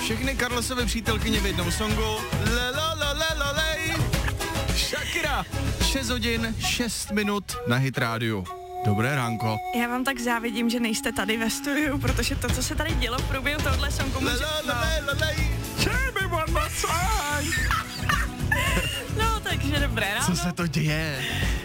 všechny Karlosovy přítelkyně v jednom songu. Lelololelolej. Shakira. 6 hodin, 6 minut na Hit Radio. Dobré ránko. Já vám tak závidím, že nejste tady ve studiu, protože to, co se tady dělo v průběhu tohohle songu, No, takže dobré ráno. Co se to děje?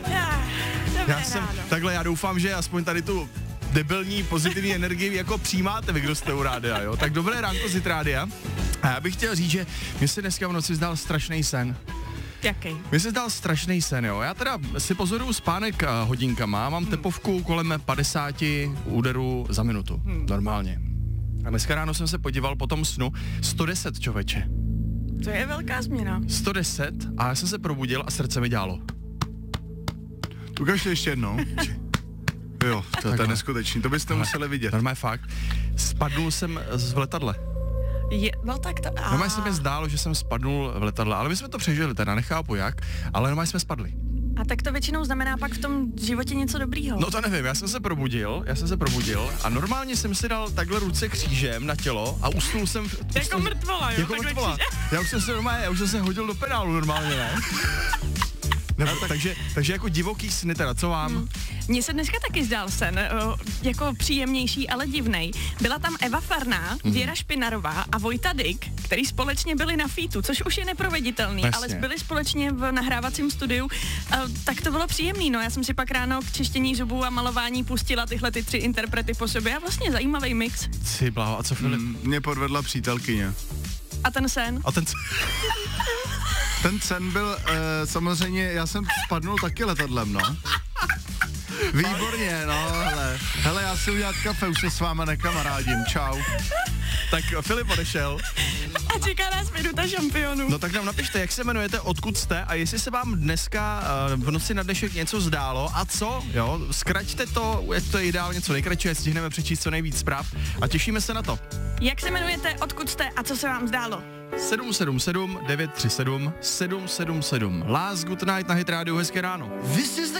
Já doufám, že aspoň tady tu debilní pozitivní energii jako přijímáte vy, kdo jste u rádia, jo? Tak dobré ránko z Hit Rádia. A já bych chtěl říct, že mě se dneska v noci zdal strašný sen. Jaký? Mně se zdal strašný sen, jo. Já teda si pozoruju spánek hodinkama, mám tepovku kolem 50 úderů za minutu. Normálně. A dneska ráno jsem se podíval po tom snu 110, člověče. To je velká změna. 110 a já jsem se probudil a srdce mi dělalo. Ukažte ještě jednou. Jo, to je neskutečný, to byste museli vidět. Normálně fakt. Spadnul jsem v letadle. No tak to... Normálně se mi zdálo, že jsem spadnul v letadle, ale my jsme to přežili, teda nechápu jak, ale normálně jsme spadli. A tak to většinou znamená pak v tom životě něco dobrýho. No to nevím, já jsem se probudil a normálně jsem si dal takhle ruce křížem na tělo a usnul jsem... Jako mrtvola, jo? Jako mrtvola. Já už jsem se hodil do pedálu normálně, ne? Nebo, takže jako divoký sny teda, co vám? Mně se dneska taky zdál sen, jako příjemnější, ale divnej. Byla tam Eva Farná, Věra Špinarová a Vojta Dyk, který společně byli na featu, což už je neproveditelný, ale byli společně v nahrávacím studiu, tak to bylo příjemný, no já jsem si pak ráno k čištění zubů a malování pustila tyhle ty 3 interprety po sobě a vlastně zajímavý mix. Ty bláho, a co Filip? Mě podvedla přítelkyně. A ten sen? Ten sen byl, samozřejmě, já jsem spadnul taky letadlem, no. Výborně, no, hele, já si udělat kafe, už se s váma nekamarádím, čau. Tak Filip odešel. A čeká nás minuta šampionů. No tak nám napište, jak se jmenujete, odkud jste a jestli se vám dneska v noci na dnešek něco zdálo a co, jo, zkraťte to, je to ideálně co nejkratší, stihneme přečíst co nejvíc zpráv a těšíme se na to. Jak se jmenujete, odkud jste a co se vám zdálo? 777 937 777. Last Good Night na Hit Radio, hezké ráno.